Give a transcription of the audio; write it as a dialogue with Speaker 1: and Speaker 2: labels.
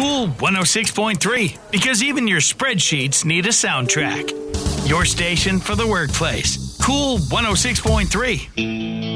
Speaker 1: Cool 106.3, because even your spreadsheets need a soundtrack. Your station for the workplace. Cool 106.3.